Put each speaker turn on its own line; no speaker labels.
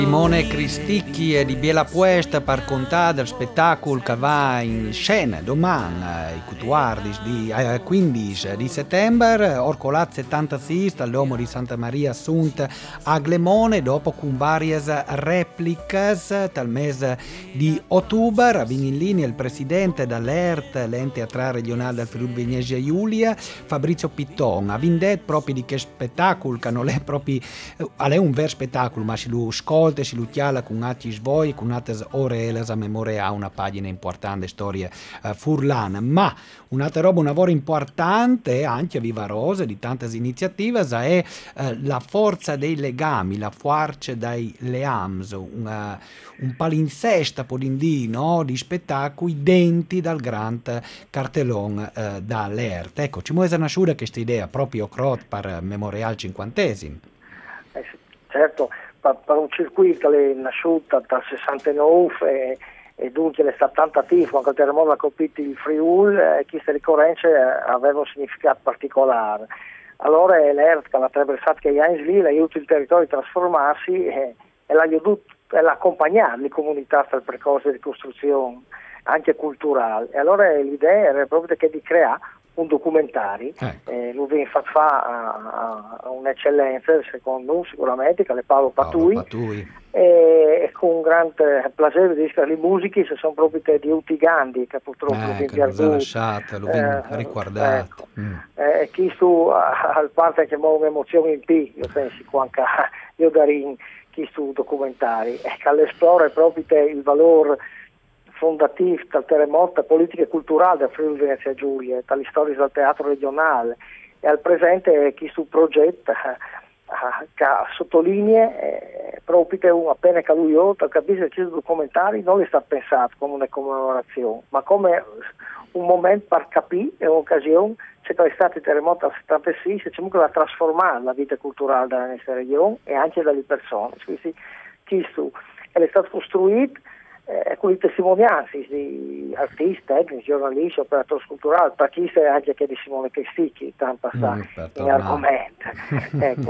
Simone Cristicchi e di Biela Puesta per contare del spettacolo che va in scena domani, i 15 di settembre, Orcolat 76, al Domo di Santa Maria Assunta a Glemone, dopo con varie repliche dal mese di ottobre. Viene in linea il presidente dell'ERT, l'ente teatrale regionale del Friuli Venezia Giulia, Fabrizio Pitton. Ha vinto proprio di che spettacolo, che non è proprio, è un vero spettacolo, ma si lo ascolta, si lo chiala con altri svoi, con altre ore a memoria a una pagina importante, storie furlane. Ma un'altra roba, un lavoro importante, anche Viva Rosa, di tante iniziative, è la forza dei legami, la forza dei leams, un palinsesta, no? Di spettacoli denti dal grande cartellone dall'ERT. Ecco, ci muove nascere questa idea proprio per Memorial 50esimo.
Certo, per un circuito che è nasciuto dal 69 e dunque è stato tanto attivo quando il terremoto ha colpito il Friuli, queste ricorrenze avevano un significato particolare. Allora l'ERT che ha attraversato gli anni lì, l'ha aiutato il territorio a trasformarsi e l'ha aiutato a accompagnare le comunità nel percorso di ricostruzione anche culturale. E allora l'idea era proprio di creare un documentario, lui viene fatto a un'eccellenza, secondo me sicuramente, che è Paolo Patui. E con un grande piacere di le musiche se sono proprio di Uti Gandhi, che purtroppo lo viene
perduto, lo viene ricordato.
E chi stu al parte che muove emozioni in P, io penso anche io darin chi stu documentari, e che all'esplora proprio il valore fondativo del terremoto politica e culturale del Friuli Venezia Giulia, dalle storie del teatro regionale, e al presente chi sul progetto che sottolinea proprio appena che lui capisce che questi documentari non è stato pensato come una commemorazione, ma come un momento per capire, è un'occasione, c'è che è stato il terremoto del 76, c'è comunque da trasformare la vita culturale della nostra regione e anche delle persone. Quindi questo è stato costruito con le testimonianze di artisti, tecnici, giornalisti, operatori culturali, per chi anche che di Simone Cristicchi, tanto sta in argomento. Ecco.